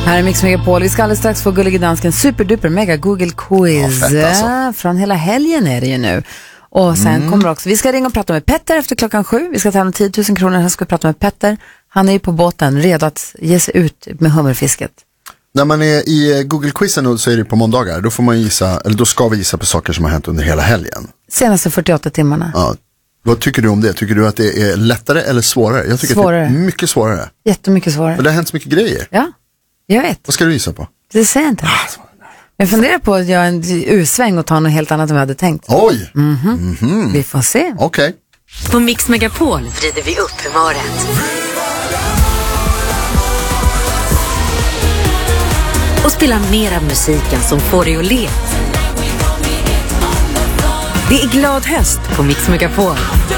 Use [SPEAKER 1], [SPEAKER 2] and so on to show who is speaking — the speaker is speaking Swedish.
[SPEAKER 1] Här är Mix Megapol. Vi ska alldeles strax få Gullige Dansken superduper mega Google quiz.
[SPEAKER 2] Ja, fett alltså.
[SPEAKER 1] Från hela helgen är det ju nu. Och sen kommer också, vi ska ringa och prata med Petter efter 7:00. Vi ska ta 10 000 kronor. Här ska vi prata med Petter. Han är ju på båten, redo att ge sig ut med hummerfisket.
[SPEAKER 2] När man är i Google-quizen så är det på måndagar. Då får man gissa, eller då ska vi gissa på saker som har hänt under hela helgen.
[SPEAKER 1] Senaste 48 timmarna.
[SPEAKER 2] Ja. Vad tycker du om det? Tycker du att det är lättare eller svårare? Jag tycker
[SPEAKER 1] svårare.
[SPEAKER 2] att det är mycket svårare.
[SPEAKER 1] Jättemycket svårare.
[SPEAKER 2] Men det har hänt så mycket grejer.
[SPEAKER 1] Ja, jag vet.
[SPEAKER 2] Vad ska du gissa på?
[SPEAKER 1] Det säger jag inte. Jag funderar på att göra en U-sväng och ta något helt annat än vad jag hade tänkt.
[SPEAKER 2] Oj!
[SPEAKER 1] Vi får se.
[SPEAKER 2] Okej.
[SPEAKER 3] På Mix Megapol vrider vi upp humöret. Och spelar mer av musiken som får dig att le. Det är glad höst på Mix Megapol.